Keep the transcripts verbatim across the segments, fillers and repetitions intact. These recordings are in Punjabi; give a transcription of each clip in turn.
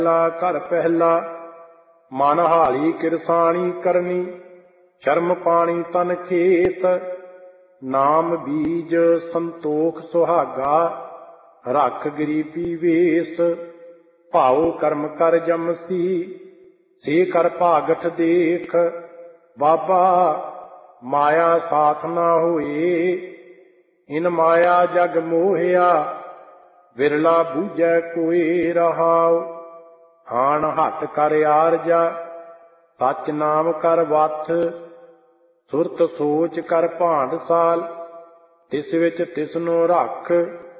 ਘਰ ਪਹਿਲਾ ਮਨ ਹਾਲੀ ਕਿਰਸਾਣੀ ਕਰਨੀ, ਸ਼ਰਮ ਪਾਣੀ ਤਨ ਖੇਤ। ਨਾਮ ਬੀਜ ਸੰਤੋਖ ਸੁਹਾਗਾ, ਰੱਖ ਗਰੀਬੀ ਵੇਸ। ਭਾਉ ਕਰਮ ਕਰ ਜਮਸੀ, ਸੇ ਕਰ ਭਾਗਠ ਦੇਖ। ਬਾਬਾ ਮਾਇਆ ਸਾਥ ਨਾ ਹੋਏ, ਇਨ ਮਾਇਆ ਜਗ ਮੋਹਿਆ। ਵਿਰਲਾ ਬੂਝੈ ਕੋਇ ਰਹਾਉ, ਹਾਣ ਹੱਥ ਕਰ ਆਰਜਾ। ਸੱਚ ਨਾਮ ਕਰ ਵੱਥ, ਸੁਰਤ ਸੋਚ ਕਰ ਭਾਂਡ ਸਾਲ। ਤਿਸ ਵਿੱਚ ਤਿਸਨੂੰ ਰੱਖ,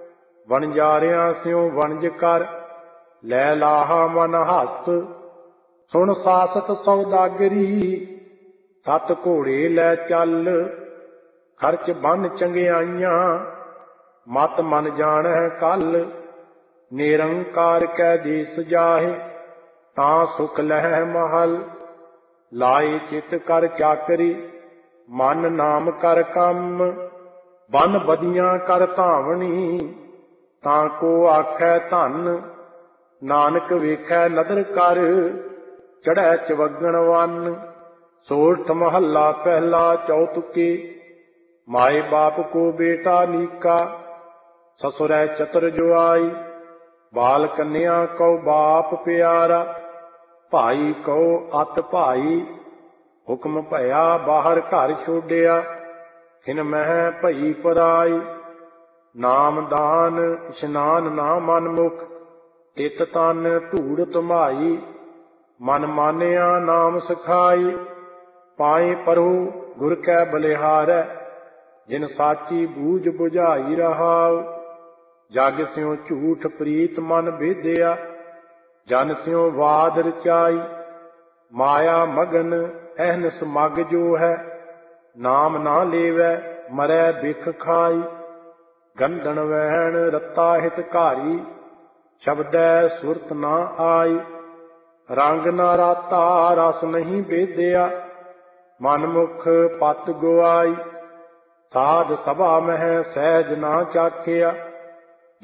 ਵਣਜਾਰਿਆਂ ਸਿਉ ਵਣਜ ਕਰ। ਲੈ ਲਾਹਾ ਮਨ ਹੱਸ, ਸੁਣ ਸਾਸਤ ਸੌਦਾਗਰੀ। ਸੱਤ ਘੋੜੇ ਲੈ ਚੱਲ, ਖਰਚ ਬੰਨ ਚੰਗਿਆਈਆਂ। ਮਤ ਮਨ ਜਾਣੈ ਕੱਲ, ਨਿਰੰਕਾਰ ਕੈ ਦੇਸ ਜਾਹੇ। ਤਾਂ ਸੁਖ ਲਹਿ ਮਹਲ, ਲਾਏ ਚਿਤ ਕਰ ਚਾਕਰੀ। ਮਨ ਨਾਮ ਕਰ ਕੰਮ, ਬਨ ਬਦੀਆਂ ਕਰ ਧਾਵਣੀ। ਤਾਂ ਕੋ ਆਖੈ ਧਨ, ਨਾਨਕ ਵੇਖੈ ਨਦਰ ਕਰ। ਚੜ੍ਹੈ ਚਵਗਣ ਵੰਨ, ਸੋਰਠ ਮਹੱਲਾ ਪਹਿਲਾ ਚੌਤੁਕੇ। ਮਾਏ ਬਾਪ ਕੋ ਬੇਟਾ ਨੀਕਾ, ਸਸੁਰੈ ਚਤੁਰ ਜੁਆਈ। ਬਾਲ ਕੰਨਿਆ ਕਉ ਬਾਪ ਪਿਆਰਾ, ਭਾਈ ਕਉ ਅਤ ਭਾਈ। ਹੁਕਮ ਭਇਆ ਬਾਹਰ ਘਰ ਛੋਡਿਆ, ਖਿਨ ਮਹਿ ਭਈ ਪਰਾਈ। ਨਾਮ ਦਾਨ ਇਸ਼ਨਾਨ ਨਾ ਮਨ ਮੁਖ, ਤਿਤ ਤਨ ਧੂੜ ਤੁਮਾਈ। ਮਨ ਮਾਨਿਆ ਨਾਮ ਸਿਖਾਈ, ਪਾਏ ਪਰਹੁ ਗੁਰ ਕੈ ਬਲਿਹਾਰੈ। ਜਿਨ ਸਾਚੀ ਬੂਝ ਬੁਝਾਈ ਰਹਾਉ, ਜਗ ਸਿਉ ਝੂਠ ਪ੍ਰੀਤ ਮਨ ਭੇਦਿਆ। ਜਨ ਸਿਉ ਵਾਦ ਰਚਾਈ, ਮਾਇਆ ਮਗਨ ਅਹਨਿਸ ਮਗ ਜੋ ਹੈ। ਨਾਮ ਨਾ ਲੇਵੈ ਮਰੈ ਬਿਖ ਖਾਈ। ਗੰਧਨ ਵਹਿਣ ਰਤਾ ਹਿਤਕਾਰੀ, ਸ਼ਬਦੈ ਸੁਰਤ ਨਾ ਆਈ। ਰੰਗ ਨਾ ਰਾਤਾ ਰਸ ਨਹੀਂ ਭੇਦਿਆ, ਮਨ ਮੁਖ ਪਤ ਗੁਆਈ। ਸਾਧ ਸਭਾ ਮਹਿ ਸਹਿਜ ਨਾ ਚਾਖਿਆ,